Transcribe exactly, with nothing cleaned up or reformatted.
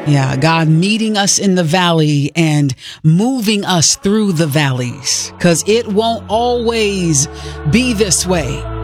Yeah, God meeting us in the valley and moving us through the valleys, because it won't always be this way.